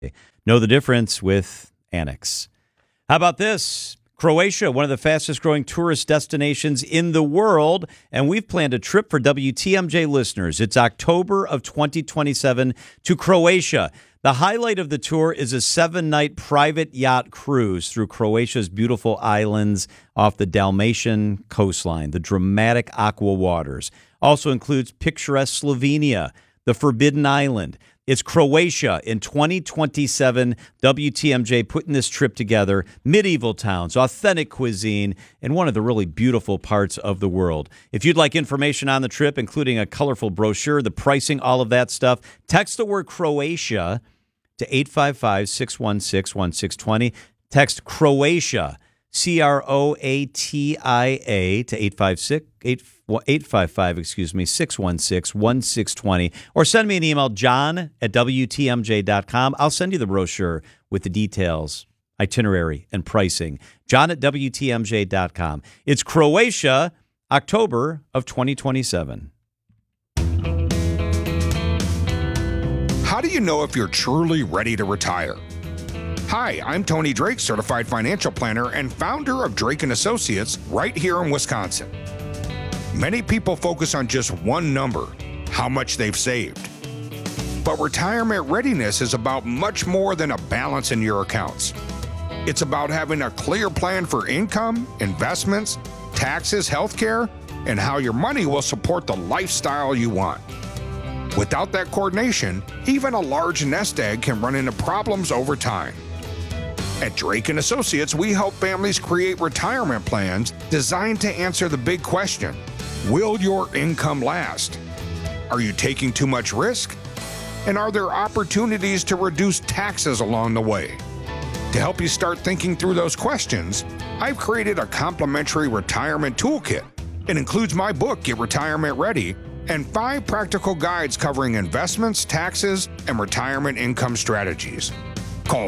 Know the difference with Annex. How about this? Croatia, one of the fastest growing tourist destinations in the world, and we've planned a trip for WTMJ listeners. It's October of 2027 to Croatia. The highlight of the tour is a 7-night private yacht cruise through Croatia's beautiful islands off the Dalmatian coastline, the dramatic aqua waters. Also includes picturesque Slovenia, the Forbidden Island. It's Croatia in 2027. WTMJ putting this trip together. Medieval towns, authentic cuisine, and one of the really beautiful parts of the world. If you'd like information on the trip, including a colorful brochure, the pricing, all of that stuff, text the word Croatia to 855-616-1620. Text Croatia, Croatia, to 855-616-1620, or send me an email, john@WTMJ.com. I'll send you the brochure with the details, itinerary, and pricing. john@WTMJ.com. It's Croatia, October of 2027. How do you know if you're truly ready to retire? Hi, I'm Tony Drake, Certified Financial Planner and founder of Drake & Associates right here in Wisconsin. Many people focus on just one number, how much they've saved. But retirement readiness is about much more than a balance in your accounts. It's about having a clear plan for income, investments, taxes, healthcare, and how your money will support the lifestyle you want. Without that coordination, even a large nest egg can run into problems over time. At Drake & Associates, we help families create retirement plans designed to answer the big question, will your income last? Are you taking too much risk? And are there opportunities to reduce taxes along the way? To help you start thinking through those questions, I've created a complimentary retirement toolkit. It includes my book, Get Retirement Ready, and 5 practical guides covering investments, taxes, and retirement income strategies. Call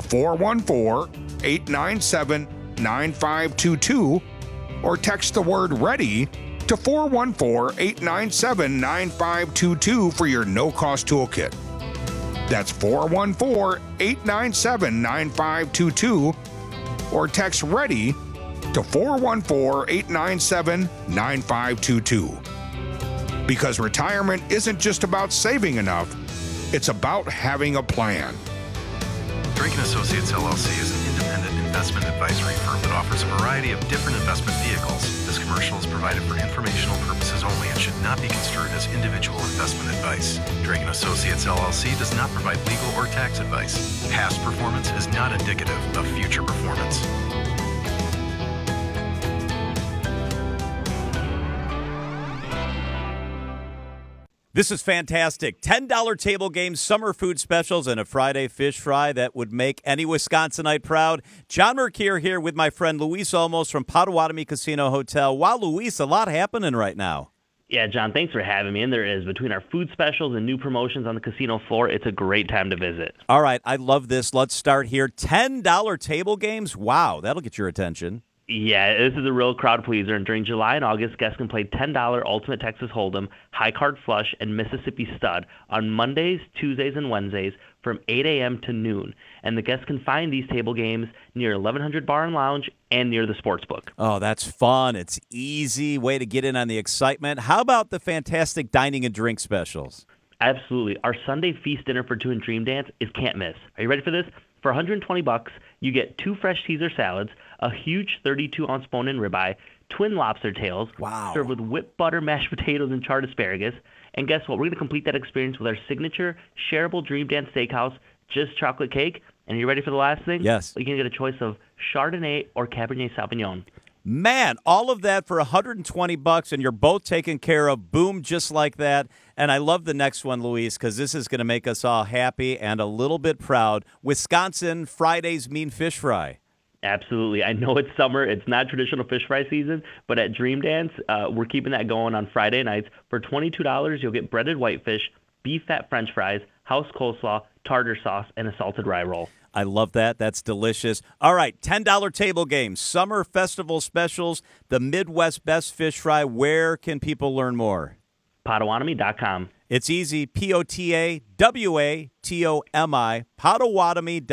414-897-9522 or text the word READY to 414-897-9522 for your no-cost toolkit. That's 414-897-9522 or text READY to 414-897-9522. Because retirement isn't just about saving enough, it's about having a plan. Drake & Associates LLC is an independent investment advisory firm that offers a variety of different investment vehicles. This commercial is provided for informational purposes only and should not be construed as individual investment advice. Drake & Associates LLC does not provide legal or tax advice. Past performance is not indicative of future performance. This is fantastic. $10 table games, summer food specials, and a Friday fish fry that would make any Wisconsinite proud. John Mercure here with my friend Luis Olmos from Potawatomi Casino Hotel. Wow, Luis, a lot happening right now. Yeah, John, thanks for having me. And there is. Between our food specials and new promotions on the casino floor, it's a great time to visit. All right, I love this. Let's start here. $10 table games? Wow, that'll get your attention. Yeah, this is a real crowd pleaser, and during July and August, guests can play $10 Ultimate Texas Hold'em, High Card Flush, and Mississippi Stud on Mondays, Tuesdays, and Wednesdays from 8 a.m. to noon. And the guests can find these table games near 1100 Bar and Lounge and near the Sportsbook. Oh, that's fun. It's easy. Way to get in on the excitement. How about the fantastic dining and drink specials? Absolutely. Our Sunday feast dinner for two and Dream Dance is can't miss. Are you ready for this? For $120, you get 2 fresh Caesar salads, a huge 32-ounce bone-in ribeye, twin lobster tails, served with whipped butter, mashed potatoes, and charred asparagus. And guess what? We're going to complete that experience with our signature shareable Dream Dance Steakhouse, just chocolate cake. And are you ready for the last thing? Yes. You can get a choice of Chardonnay or Cabernet Sauvignon. Man, all of that for $120, and you're both taken care of. Boom, just like that. And I love the next one, Luis, because this is going to make us all happy and a little bit proud. Wisconsin Friday's Mean Fish Fry. Absolutely. I know it's summer. It's not traditional fish fry season, but at Dream Dance, we're keeping that going on Friday nights. For $22, you'll get breaded whitefish, beef fat French fries, house coleslaw, tartar sauce, and a salted rye roll. I love that. That's delicious. All right, $10 table games, summer festival specials, the Midwest Best Fish Fry. Where can people learn more? Potawatomi.com. It's easy. Potawatomi, Potawatomi.